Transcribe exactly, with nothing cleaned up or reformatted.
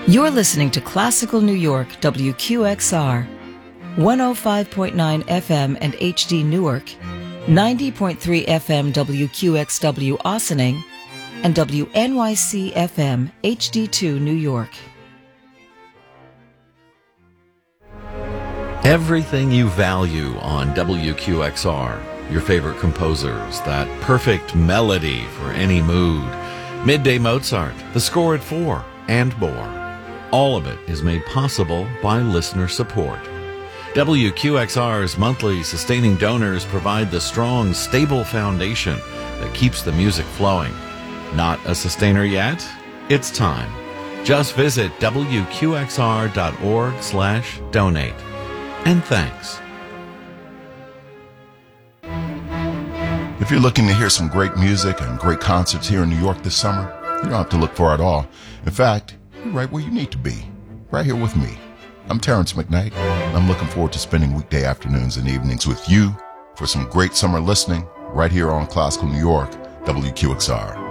You're listening to Classical New York, W Q X R, one oh five point nine F M and H D Newark, ninety point three F M W Q X W Ossining, and W N Y C F M H D two New York. Everything you value on W Q X R, your favorite composers, that perfect melody for any mood, Midday Mozart, The Score at Four, and more. All of it is made possible by listener support. W Q X R's monthly sustaining donors provide the strong, stable foundation that keeps the music flowing. Not a sustainer yet? It's time. Just visit W Q X R dot org slash donate. And thanks. If you're looking to hear some great music and great concerts here in New York this summer, you don't have to look far at all. In fact, you're right where you need to be, right here with me. I'm Terrence McKnight, and I'm looking forward to spending weekday afternoons and evenings with you for some great summer listening right here on Classical New York, W Q X R.